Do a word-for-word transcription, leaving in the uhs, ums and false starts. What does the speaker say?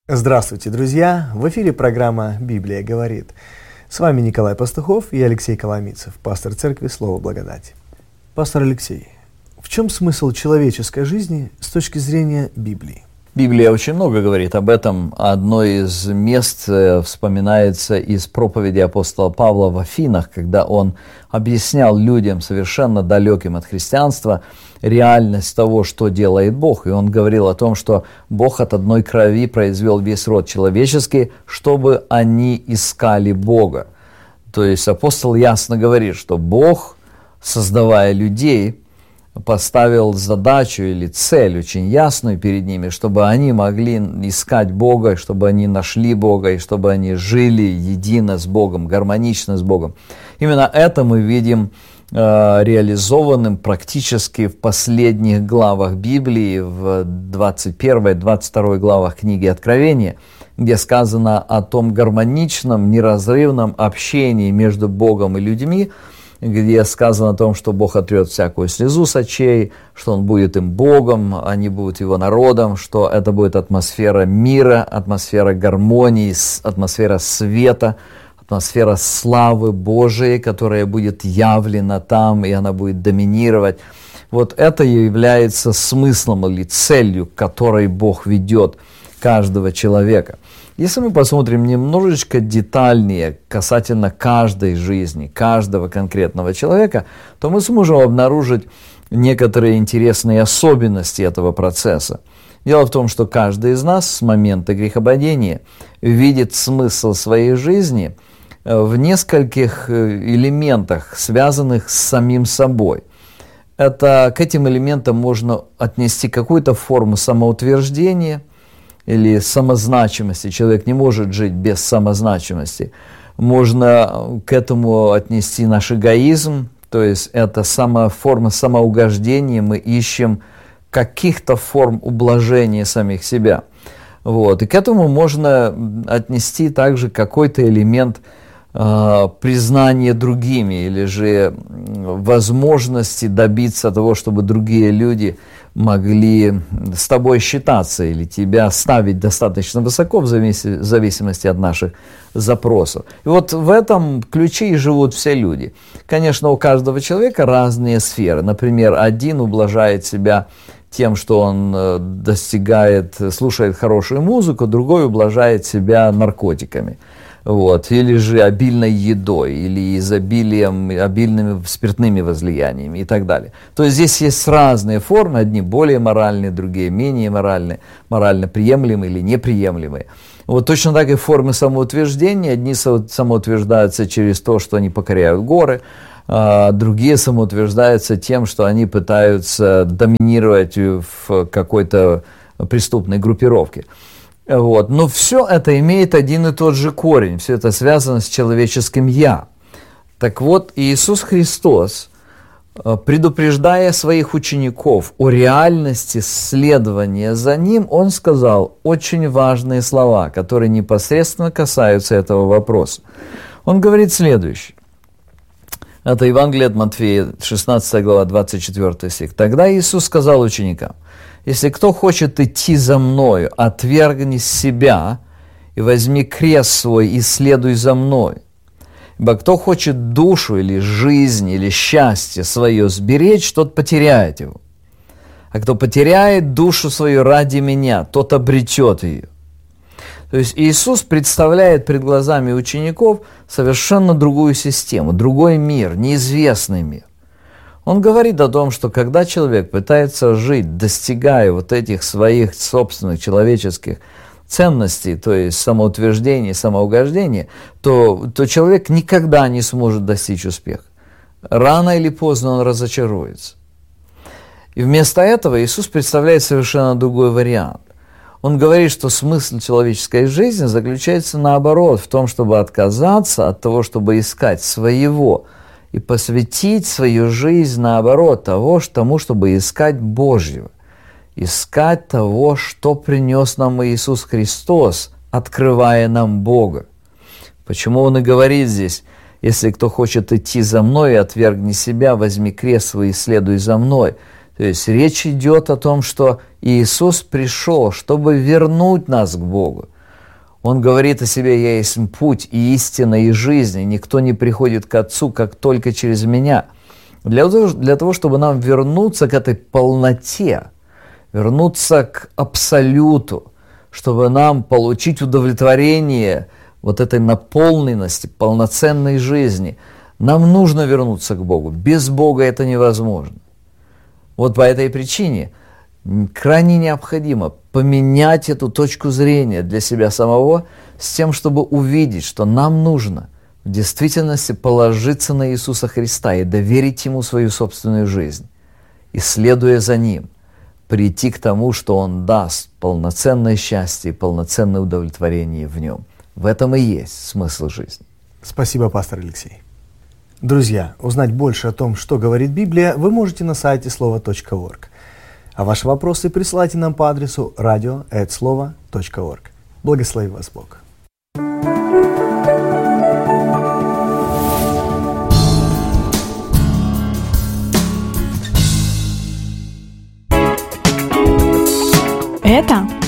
Здравствуйте, друзья! В эфире программа «Библия говорит». С вами Николай Пастухов и Алексей Коломийцев, пастор церкви «Слово благодати». Пастор Алексей, в чем смысл человеческой жизни с точки зрения Библии? Библия очень много говорит об этом. Одно из мест вспоминается из проповеди апостола Павла в Афинах, когда он объяснял людям, совершенно далеким от христианства, реальность того, что делает Бог. И он говорил о том, что Бог от одной крови произвел весь род человеческий, чтобы они искали Бога. То есть апостол ясно говорит, что Бог, создавая людей, поставил задачу или цель очень ясную перед ними, чтобы они могли искать Бога, чтобы они нашли Бога, и чтобы они жили едино с Богом, гармонично с Богом. Именно это мы видим э, реализованным практически в последних главах Библии, в двадцать первой двадцать второй главах книги Откровения, где сказано о том гармоничном, неразрывном общении между Богом и людьми, где сказано о том, что Бог отрет всякую слезу с очей, что Он будет им Богом, они будут Его народом, что это будет атмосфера мира, атмосфера гармонии, атмосфера света, атмосфера славы Божией, которая будет явлена там, и она будет доминировать. Вот это является смыслом или целью, к которой Бог ведет каждого человека. Если мы посмотрим немножечко детальнее касательно каждой жизни, каждого конкретного человека, то мы сможем обнаружить некоторые интересные особенности этого процесса. Дело в том, что каждый из нас с момента грехопадения видит смысл своей жизни в нескольких элементах, связанных с самим собой. Это, к этим элементам можно отнести какую-то форму самоутверждения или самозначимости. Человек не может жить без самозначимости. Можно к этому отнести наш эгоизм, то есть это сама форма самоугождения, мы ищем каких-то форм ублажения самих себя. Вот. И к этому можно отнести также какой-то элемент э, признания другими, или же возможности добиться того, чтобы другие люди могли с тобой считаться или тебя ставить достаточно высоко в зависимости от наших запросов. И вот в этом ключе и живут все люди. Конечно, у каждого человека разные сферы. Например, один ублажает себя тем, что он достигает, слушает хорошую музыку, другой ублажает себя наркотиками. Вот, или же обильной едой, или изобилием, обильными спиртными возлияниями и так далее. То есть здесь есть разные формы, одни более моральные, другие менее моральные, морально приемлемые или неприемлемые. Вот точно так и формы самоутверждения. Одни самоутверждаются через то, что они покоряют горы, а другие самоутверждаются тем, что они пытаются доминировать в какой-то преступной группировке. Вот. Но все это имеет один и тот же корень, все это связано с человеческим «я». Так вот, Иисус Христос, предупреждая своих учеников о реальности следования за Ним, Он сказал очень важные слова, которые непосредственно касаются этого вопроса. Он говорит следующее. Это Евангелие от Матфея, шестнадцатая глава, двадцать четвёртый стих. «Тогда Иисус сказал ученикам: если кто хочет идти за Мною, отвергни себя и возьми крест свой и следуй за Мной. Ибо кто хочет душу или жизнь или счастье свое сберечь, тот потеряет его. А кто потеряет душу свою ради Меня, тот обретет ее». То есть Иисус представляет пред глазами учеников совершенно другую систему, другой мир, неизвестный мир. Он говорит о том, что когда человек пытается жить, достигая вот этих своих собственных человеческих ценностей, то есть самоутверждения, самоугождения, то, то человек никогда не сможет достичь успеха. Рано или поздно он разочаруется. И вместо этого Иисус представляет совершенно другой вариант. Он говорит, что смысл человеческой жизни заключается наоборот, в том, чтобы отказаться от того, чтобы искать своего, и посвятить свою жизнь, наоборот, того, тому, чтобы искать Божьего, искать того, что принес нам Иисус Христос, открывая нам Бога. Почему Он и говорит здесь: если кто хочет идти за Мной, отвергни себя, возьми крест свой и следуй за Мной. То есть речь идет о том, что Иисус пришел, чтобы вернуть нас к Богу, Он говорит о себе: «Я есть путь и истина и жизнь, и никто не приходит к Отцу, как только через Меня». Для того, для того, чтобы нам вернуться к этой полноте, вернуться к абсолюту, чтобы нам получить удовлетворение вот этой наполненности, полноценной жизни, нам нужно вернуться к Богу. Без Бога это невозможно. Вот по этой причине крайне необходимо поменять эту точку зрения для себя самого с тем, чтобы увидеть, что нам нужно в действительности положиться на Иисуса Христа и доверить Ему свою собственную жизнь, и, следуя за Ним, прийти к тому, что Он даст полноценное счастье и полноценное удовлетворение в Нем. В этом и есть смысл жизни. Спасибо, пастор Алексей. Друзья, узнать больше о том, что говорит Библия, вы можете на сайте слово точка орг. А ваши вопросы присылайте нам по адресу радио эт слово точка орг. Благослови вас Бог. Это